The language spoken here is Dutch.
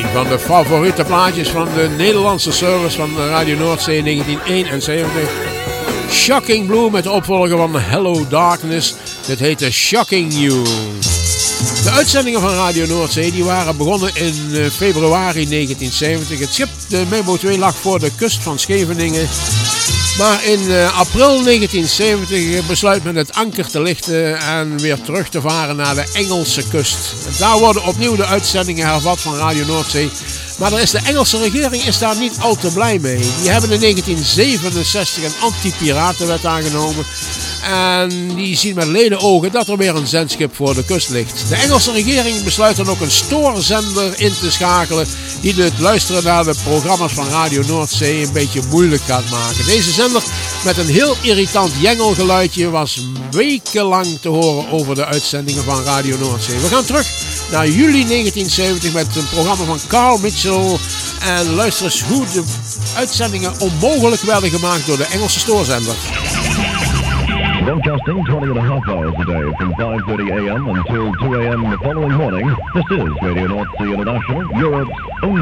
van de favoriete plaatjes van de Nederlandse service van Radio Noordzee in 1971. Shocking Blue met de opvolger van Hello Darkness. Dit heette Shocking You. De uitzendingen van Radio Noordzee die waren begonnen in februari 1970. Het schip, de Memo 2, lag voor de kust van Scheveningen. Maar in april 1970 besluit men het anker te lichten en weer terug te varen naar de Engelse kust. En daar worden opnieuw de uitzendingen hervat van Radio Noordzee. Maar de Engelse regering is daar niet al te blij mee. Die hebben in 1967 een anti-piratenwet aangenomen. En die zien met leden ogen dat er weer een zendschip voor de kust ligt. De Engelse regering besluit dan ook een stoorzender in te schakelen die het luisteren naar de programma's van Radio Noordzee een beetje moeilijk gaat maken. Deze zender met een heel irritant jengelgeluidje was wekenlang te horen over de uitzendingen van Radio Noordzee. We gaan terug naar juli 1970 met een programma van Carl Mitchell. En luister eens hoe de uitzendingen onmogelijk werden gemaakt door de Engelse stoorzender. Broadcasting 20.5 hours a day from 5:30 a.m. until 2 a.m. the following morning. This is Radio North Sea International, Europe's only